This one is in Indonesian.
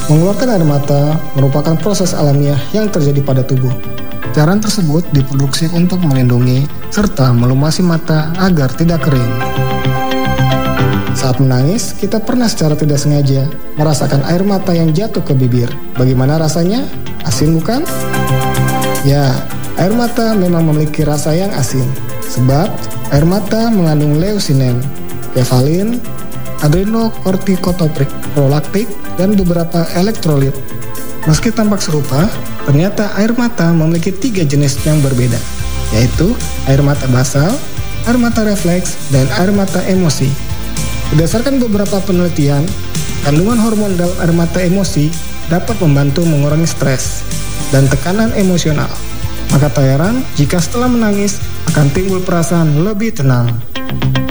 Mengeluarkan air mata merupakan proses alamiah yang terjadi pada tubuh. Cairan tersebut diproduksi untuk melindungi serta melumasi mata agar tidak kering. Saat menangis, kita pernah secara tidak sengaja merasakan air mata yang jatuh ke bibir. Bagaimana rasanya? Asin bukan? Ya, air mata memang memiliki rasa yang asin. Sebab air mata mengandung leucinin, kefalin, adrenokortikotropik, prolaktik, dan beberapa elektrolit. Meski tampak serupa, ternyata air mata memiliki 3 jenis yang berbeda, yaitu air mata basal, air mata refleks, dan air mata emosi. Berdasarkan beberapa penelitian, kandungan hormon dalam air mata emosi dapat membantu mengurangi stres dan tekanan emosional. Maka tak heran jika setelah menangis akan timbul perasaan lebih tenang.